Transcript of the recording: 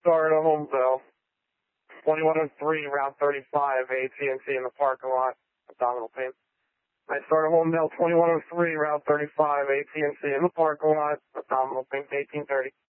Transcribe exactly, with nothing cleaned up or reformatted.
Florida Homeville, twenty-one oh three, Route thirty-five, A T and T in the parking lot, abdominal pain. I started Homeville, twenty-one oh three, Route thirty-five, A T and T in the parking lot, abdominal pain, eighteen thirty.